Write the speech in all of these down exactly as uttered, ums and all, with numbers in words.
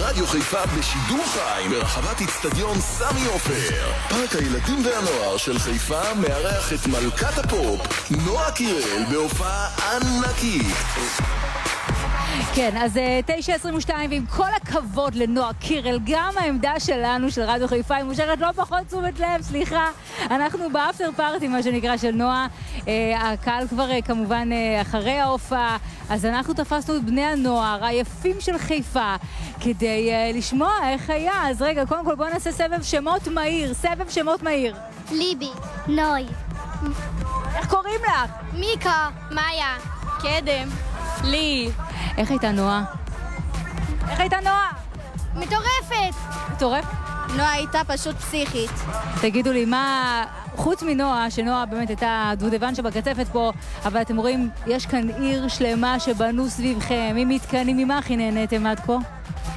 רדיו חיפה בשידור חי ברחבת אצטדיון סמי עופר. פארק הילדים והנוער של חיפה מארח את מלכת הפופ נועה קירל בהופעה ענקית. כן, אז תשע עשרים ושתיים, ועם כל הכבוד לנועה קירל, גם העמדה שלנו, של רדיו חיפה, היא מושכת לא פחות תשומת לב, סליחה. אנחנו באפטר פארטי, מה שנקרא, של נועה. אה, הקהל כבר אה, כמובן אה, אחרי ההופעה, אז אנחנו תפסנו את בני הנוער, היפים של חיפה, כדי אה, לשמוע איך היה. אז רגע, קודם כל בואו נעשה סבב שמות מהיר, סבב שמות מהיר. ליבי, נוי. איך קוראים לך? מיקה, מאיה, קדם, לי. איך הייתה נועה? איך הייתה נועה? מטורפת! מטורפת? נועה הייתה פשוט פסיכית. תגידו לי, מה... חוץ מנועה, שנועה באמת הייתה דודבן שבקצפת פה, אבל אתם רואים, יש כאן עיר שלמה שבנו סביבכם, ממתקנים, ממה הכי נהניתם עד כה?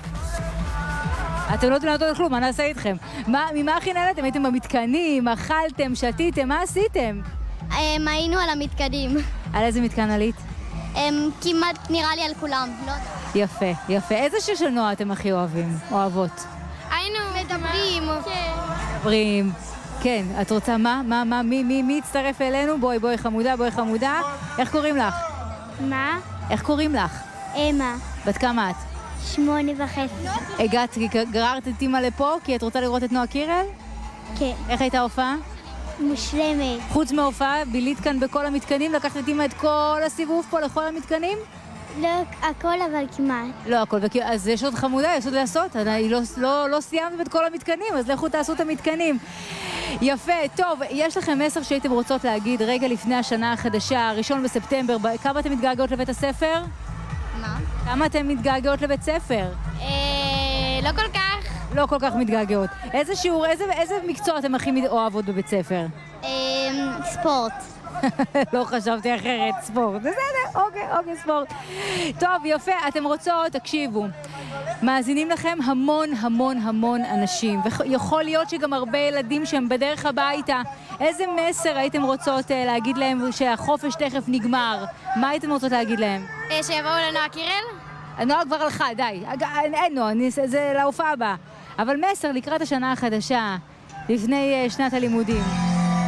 אתם לא יודעים לענות על כלום, מה נעשה איתכם? מה, ממה הכי נהניתם? הייתם במתקנים, אכלתם, שתיתם, מה עשיתם? הם היינו על המתקנים. על איזה מתקן עלית? הם כמעט נראה לי על כולם, לא יודע. יפה, יפה. איזה שיר של נועה אתם הכי אוהבים, אוהבות? היינו מדברים. כן. מדברים. כן, את רוצה מה? מה, מה, מי, מי, מי יצטרף אלינו? בואי, בואי חמודה, בואי חמודה. איך קוראים לך? מה? איך קוראים לך? אמה. בת כמה את? שמונה וחצי. הגעת, גררת את אימא לפה כי את רוצה לראות את נועה קירל? כן. איך הייתה ההופעה? מושלמת. חוץ מההופעה, בילית כאן בכל המתקנים? לקחת את אימא את כל הסיבוב פה לכל המתקנים? לא הכל, אבל כמעט. לא הכל, אז יש עוד חמודה, יש עוד לעשות. אני לא, לא, לא סיימת את כל המתקנים, אז לכו תעשו את המתקנים. יפה, טוב, יש לכם מסר שהייתם רוצות להגיד רגע לפני השנה החדשה, ראשון בספטמבר, כמה אתם מתגעגעות לבית הספר? מה? כמה אתם מתגעגעות לבית ספר? אה, לא כל כך. לא כל כך מתגעגעות. איזה שיעור, איזה, איזה מקצוע אתם הכי אוהבות בבית ספר? אה, ספורט. לא חשבתי אחרת, ספורט. בסדר, אוקיי, אוקיי, ספורט. טוב, יפה, אתם רוצות, תקשיבו. מאזינים לכם המון המון המון אנשים, ויכול להיות שגם הרבה ילדים שהם בדרך הביתה. איזה מסר הייתם רוצות להגיד להם שהחופש תכף נגמר? מה הייתם רוצות להגיד להם? שיבואו לנועה קירל? הנועה כבר הלכה, די. אין נועה, זה להופעה הבאה. אבל מסר לקראת השנה החדשה, לפני שנת הלימודים.